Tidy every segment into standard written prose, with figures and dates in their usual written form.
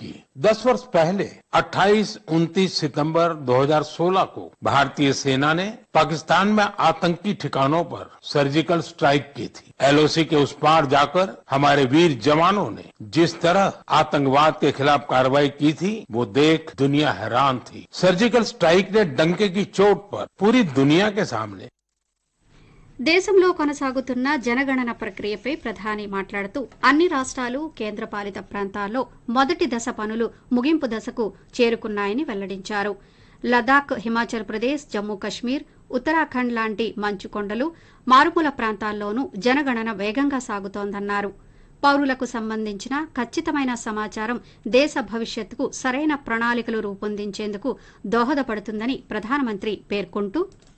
की। 10 वर्ष पहले 28-29 सितंबर 2016 को भारतीय सेना ने पाकिस्तान में आतंकी ठिकानों पर सर्जिकल स्ट्राइक की थी। एलओसी के उस पार जाकर हमारे वीर जवानों ने जिस तरह आतंकवाद के खिलाफ कार्रवाई की थी, वो देख दुनिया हैरान थी। सर्जिकल स्ट्राइक ने डंके की चोट पर पूरी दुनिया के सामने దేశంలో కొనసాగుతున్న జనగణన ప్రక్రియపై ప్రధాని మాట్లాడుతూ అన్ని రాష్ట్రాలు కేంద్రపాలిత ప్రాంతాల్లో మొదటి దశ పనులు ముగింపు దశకు చేరుకున్నాయని వెల్లడించారు. లదాఖ్, హిమాచల్ ప్రదేశ్, జమ్మూ కశ్మీర్, ఉత్తరాఖండ్ లాంటి మంచు కొండలు, మారుమూల ప్రాంతాల్లోనూ జనగణన వేగంగా సాగుతోందన్నారు. పౌరులకు సంబంధించిన ఖచ్చితమైన సమాచారం దేశ భవిష్యత్తుకు సరైన ప్రణాళికలు రూపొందించేందుకు దోహదపడుతుందని ప్రధానమంత్రి పేర్కొంటూ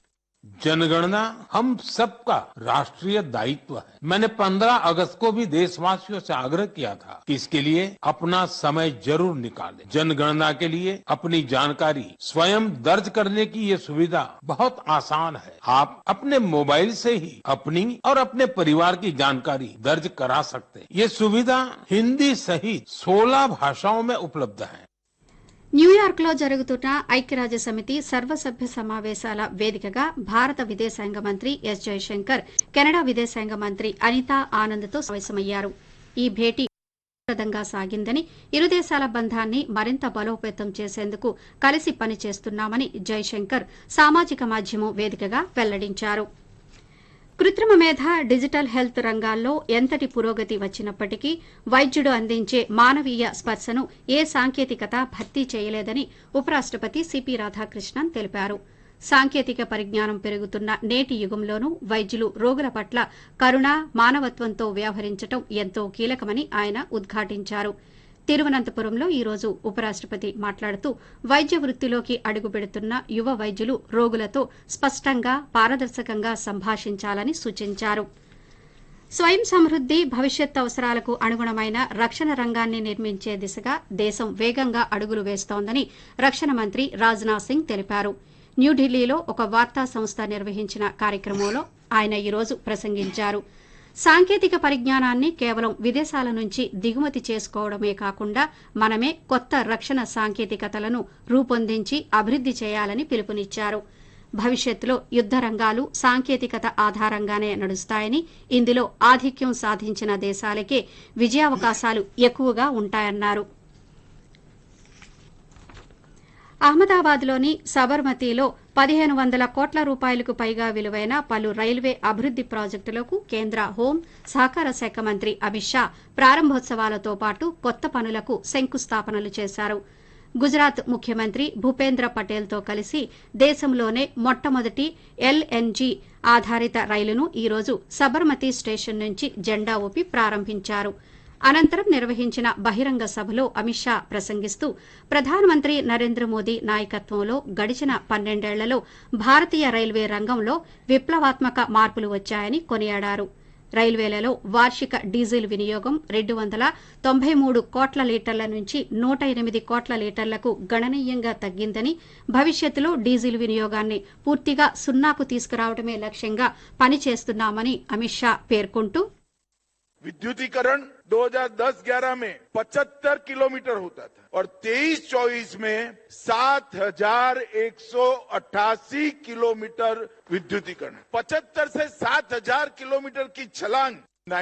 जनगणना हम सबका राष्ट्रीय दायित्व है। मैंने 15 अगस्त को भी देशवासियों से आग्रह किया था कि इसके लिए अपना समय जरूर निकालें। जनगणना के लिए अपनी जानकारी स्वयं दर्ज करने की ये सुविधा बहुत आसान है। आप अपने मोबाइल से ही अपनी और अपने परिवार की जानकारी दर्ज करा सकते हैं। ये सुविधा हिंदी सहित 16 भाषाओं में उपलब्ध है। న్యూయార్క్ లో జరుగుతున్న ఐక్యరాజ్య సమితి సర్వసభ్య సమావేశాల వేదికగా భారత విదేశాంగ మంత్రి ఎస్ జయశంకర్ కెనడా విదేశాంగ మంత్రి అనితా ఆనంద్తో సమావేశమయ్యారు. ఈ భేటీ ఫలప్రదంగా సాగిందని, ఇరు దేశాల బంధాన్ని మరింత బలోపేతం చేసేందుకు కలిసి పనిచేస్తున్నామని జయశంకర్ సామాజిక మాధ్యమం వేదికగా వెల్లడించారు. కృత్రిమ మేధ, డిజిటల్ హెల్త్ రంగాల్లో ఎంతటి పురోగతి వచ్చినప్పటికీ వైద్యుడు అందించే మానవీయ స్పర్శను ఏ సాంకేతికత భర్తీ చేయలేదని ఉపరాష్టపతి సిపి రాధాకృష్ణన్ తెలిపారు. సాంకేతిక పరిజ్ఞానం పెరుగుతున్న నేటి యుగంలోనూ వైద్యులు రోగుల పట్ల కరుణ, మానవత్వంతో వ్యవహరించడం ఎంతో కీలకమని ఆయన ఉద్ఘాటించారు. తిరువనంతపురంలో ఈ రోజు ఉపరాష్టపతి మాట్లాడుతూ వైద్య వృత్తిలోకి అడుగుపెడుతున్న యువ వైద్యులు రోగులతో స్పష్టంగా, పారదర్శకంగా సంభాషించాలని సూచించారు. స్వయం సమృద్ది, భవిష్యత్ అవసరాలకు అనుగుణమైన రక్షణ రంగాన్ని నిర్మించే దిశగా దేశం వేగంగా అడుగులు వేస్తోందని రక్షణ మంత్రి రాజ్నాథ్ సింగ్ తెలిపారు. న్యూఢిల్లీలో ఒక వార్తా సంస్థ నిర్వహించిన కార్యక్రమంలో ఆయన ఈ రోజు ప్రసంగించారు. సాంకేతిక పరిజ్ఞానాన్ని కేవలం విదేశాల నుంచి దిగుమతి చేసుకోవడమే కాకుండా మనమే కొత్త రక్షణ సాంకేతికతలను రూపొందించి అభివృద్ది చేయాలని పిలుపునిచ్చారు. భవిష్యత్తులో యుద్ద రంగాలు సాంకేతికత ఆధారంగానే నడుస్తాయని, ఇందులో ఆధిక్యం సాధించిన దేశాలకే విజయావకాశాలు ఎక్కువగా ఉంటాయన్నారు. అహ్మదాబాద్లోని సబర్మతిలో 1500 కోట్ల రూపాయలకు పైగా విలువైన పలు రైల్వే అభివృద్ది ప్రాజెక్టులకు కేంద్ర హోం, సహకార శాఖ మంత్రి అమిత్ షా ప్రారంభోత్సవాలతో పాటు కొత్త పనులకు శంకుస్థాపనలు చేశారు. గుజరాత్ ముఖ్యమంత్రి భూపేంద్ర పటేల్తో కలిసి దేశంలోనే మొట్టమొదటి ఎల్ఎన్జీ ఆధారిత రైలును ఈ రోజు సబర్మతి స్టేషన్ నుంచి జెండా ఊపి ప్రారంభించారు. అనంతరం నిర్వహించిన బహిరంగ సభలో అమిత్ షా ప్రసంగిస్తూ ప్రధానమంత్రి నరేంద్ర మోదీ నాయకత్వంలో గడిచిన 12 ఏళ్లలో భారతీయ రైల్వే రంగంలో విప్లవాత్మక మార్పులు వచ్చాయని కొనియాడారు. రైల్వేలలో వార్షిక డీజిల్ వినియోగం 293 కోట్ల లీటర్ల నుంచి 108 కోట్ల లీటర్లకు గణనీయంగా తగ్గిందని, భవిష్యత్తులో డీజిల్ వినియోగాన్ని పూర్తిగా సున్నాకు తీసుకురావడమే లక్ష్యంగా పనిచేస్తున్నామని అమిత్ షా పేర్కొంటూ विद्युतीकरण 2010-11 में 75 किलोमीटर होता था और 23-24 में 7188 किलोमीटर विद्युतीकरण, 75 से 7000 किलोमीटर की छलांग,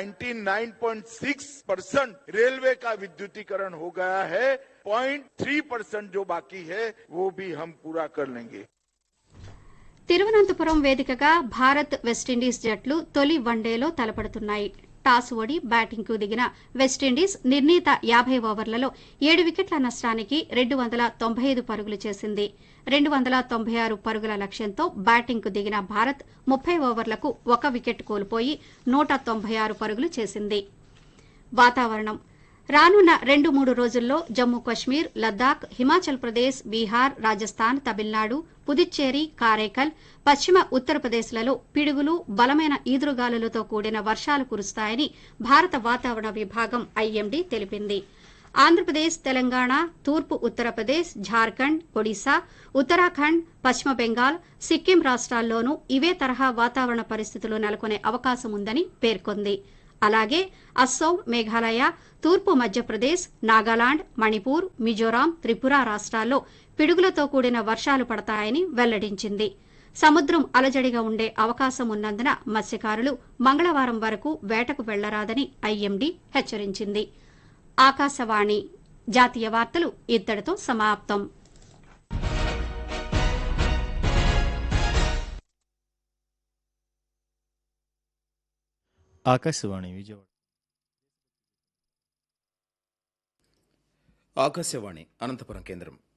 99.6% रेलवे का विद्युतीकरण हो गया है। 0.3% जो बाकी है वो भी हम पूरा कर लेंगे. తిరువనంతపురం వేదికగా భారత్, వెస్టిండీస్ జట్లు తొలి వన్డేలో తలపడుతున్నాయి. టాస్ ఓడి బ్యాటింగ్కు దిగిన వెస్టిండీస్ నిర్ణీత 50 ఓవర్లలో 7 వికెట్ల నష్టానికి 295 పరుగులు చేసింది. 296 పరుగుల లక్ష్యంతో బ్యాటింగ్కు దిగిన భారత్ 30 ఓవర్లకు 1 వికెట్ కోల్పోయి 196 పరుగులు చేసింది. వాతావరణం రానున్న 2-3 రోజుల్లో జమ్మూ కశ్మీర్, లద్దాఖ్, హిమాచల్ ప్రదేశ్, బీహార్, రాజస్థాన్, తమిళనాడు, పుదుచ్చేరి, కారైకల్, పశ్చిమ ఉత్తరప్రదేశ్లలో పిడుగులు, బలమైన ఈదురుగాలులతో కూడిన వర్షాలు కురుస్తాయని భారత వాతావరణ విభాగం ఐఎండీ తెలిపింది. ఆంధ్రప్రదేశ్, తెలంగాణ, తూర్పు ఉత్తరప్రదేశ్, ఝార్ఖండ్, ఒడిశా, ఉత్తరాఖండ్, పశ్చిమ బెంగాల్, సిక్కిం రాష్ట్రాల్లోనూ ఇవే తరహా వాతావరణ పరిస్థితులు నెలకొనే అవకాశం ఉందని పేర్కొంది. అలాగే అస్సోం, మేఘాలయ, తూర్పు మధ్యప్రదేశ్, నాగాలాండ్, మణిపూర్, మిజోరాం, త్రిపుర రాష్ట్రాల్లో పిడుగులతో కూడిన వర్షాలు పడతాయని వెల్లడించింది. సముద్రం అలజడిగా ఉండే అవకాశం ఉన్నందున మత్స్యకారులు మంగళవారం వరకు వేటకు వెళ్లరాదని ఐఎండీ హెచ్చరించింది. ఆకాశవాణి జాతీయ వార్తలు ఇత్తడితో సమాప్తం. ఆకాశవాణి విజయవాడ. ఆకాశవాణి అనంతపురం కేంద్రం.